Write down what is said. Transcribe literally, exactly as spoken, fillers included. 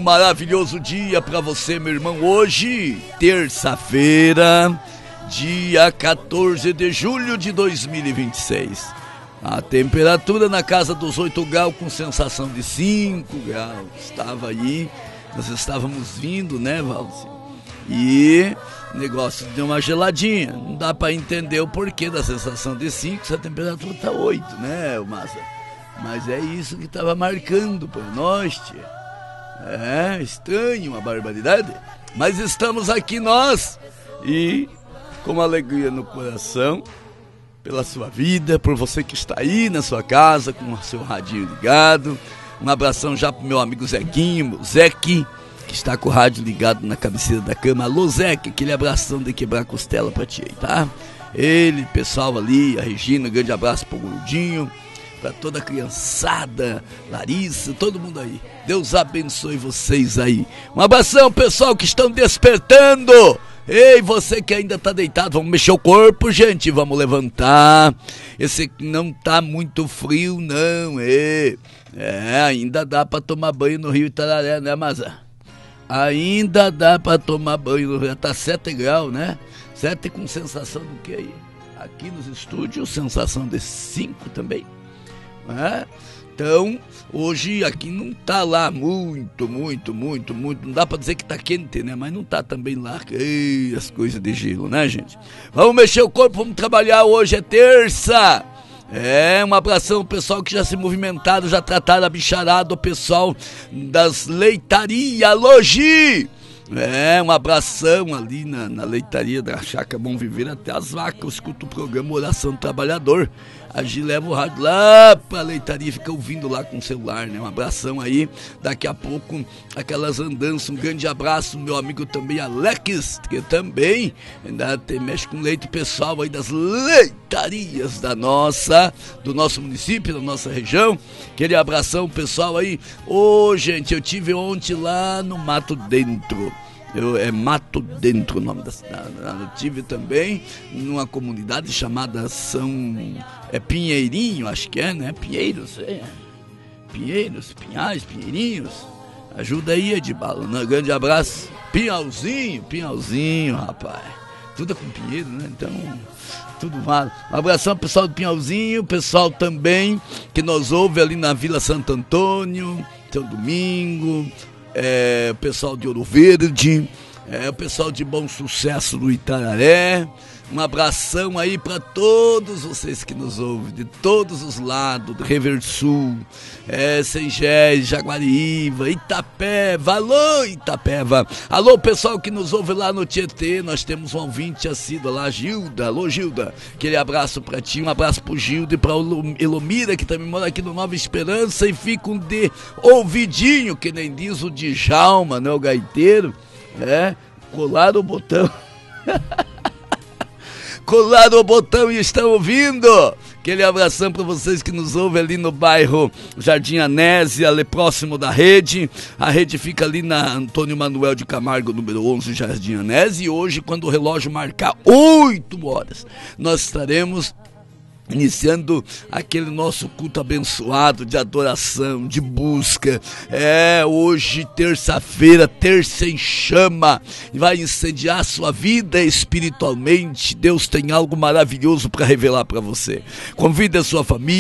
Um maravilhoso dia para você, meu irmão. Hoje, terça-feira, dia quatorze de julho de dois mil e vinte e seis. A temperatura na casa dos oito graus, com sensação de cinco graus. Estava aí, nós estávamos vindo, né, Valci? E o negócio deu uma geladinha. Não dá para entender o porquê da sensação de cinco, se a temperatura tá oito, né, Massa? Mas é isso que estava marcando para nós, tia. É estranho, uma barbaridade. Mas estamos aqui nós, e com alegria no coração, pela sua vida, por você que está aí na sua casa, com o seu radinho ligado. Um abração já pro meu amigo Zequinho, Zeque, que está com o rádio ligado na cabeceira da cama. Alô, Zeque, aquele abração de quebrar a costela pra ti aí, tá? Ele, pessoal ali, a Regina, um grande abraço pro Gordinho, pra toda a criançada, Larissa, todo mundo aí. Deus abençoe vocês aí. Um abração, pessoal que estão despertando. Ei, você que ainda tá deitado, vamos mexer o corpo, gente, vamos levantar. Esse não tá muito frio, não, é. É, ainda dá pra tomar banho no Rio Itararé, né, Maza? Ainda dá pra tomar banho no Rio, tá sete graus, né? sete com sensação do que aí? Aqui nos estúdios, sensação de cinco também. É? Então, hoje aqui não tá lá muito, muito, muito, muito, não dá pra dizer que tá quente, né? Mas não tá também lá, ei, as coisas de gelo, né, gente? Vamos mexer o corpo, vamos trabalhar, hoje é terça. É, um abração ao pessoal que já se movimentaram, já trataram a bicharada, o pessoal das leitarias, Logi. É, um abração ali na, na leitaria da Chácara Bom Viver, até as vacas, escuta o programa Oração do Trabalhador. A Gi leva o rádio lá pra leitaria e fica ouvindo lá com o celular, né? Um abração aí, daqui a pouco, aquelas andanças, um grande abraço, meu amigo também Alex, que também ainda tem, mexe com leite pessoal aí das leitarias da nossa, do nosso município, da nossa região. Aquele abração pessoal aí. Ô, gente, eu tive ontem lá no Mato Dentro. Eu, é Mato Dentro o nome da cidade. Eu tive também numa comunidade chamada São é Pinheirinho, acho que é, né? Pinheiros, é. Pinheiros, Pinhais, Pinheirinhos. Ajuda aí, Edibalo, né? Grande abraço. Pinhalzinho, Pinhalzinho, rapaz. Tudo é com Pinheiro, né? Então, tudo vale. Um abração pro pessoal do Pinhalzinho, pessoal também que nos ouve ali na Vila Santo Antônio, São Domingo. É, o pessoal de Ouro Verde, é, o pessoal de Bom Sucesso do Itararé. Um abração aí para todos vocês que nos ouvem, de todos os lados, do Reversul, é, Sengés, Jaguariúna, Itapeva, alô Itapeva, alô pessoal que nos ouve lá no Tietê, nós temos um ouvinte assíduo lá, Gilda, alô Gilda, aquele abraço para ti, um abraço pro Gilda e pra Elomira, que também mora aqui no Nova Esperança e ficam de ouvidinho, que nem diz o Djalma, né, o gaiteiro, é, colaram o botão. Colaram o botão e estão ouvindo. Aquele abração para vocês que nos ouvem ali no bairro Jardim Anésia, ali próximo da rede. A rede fica ali na Antônio Manuel de Camargo, número onze, Jardim Anésia. E hoje, quando o relógio marcar oito horas, nós estaremos iniciando aquele nosso culto abençoado de adoração, de busca. É, hoje, terça-feira, terça em chama, vai incendiar a sua vida espiritualmente. Deus tem algo maravilhoso para revelar para você. Convide a sua família.